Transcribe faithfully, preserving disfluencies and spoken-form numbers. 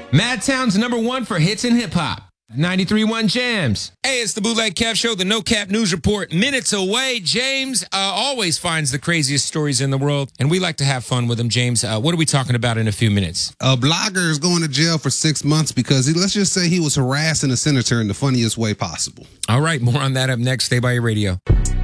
Madtown's number one for hits and hip hop. ninety-three point one Jams. Hey, it's the Bootleg Kev Show, the No Cap News Report. Minutes away. James uh, always finds the craziest stories in the world, and we like to have fun with him. James, uh, what are we talking about in a few minutes? A blogger is going to jail for six months because he, let's just say he was harassing a senator in the funniest way possible. All right, more on that up next. Stay by your radio.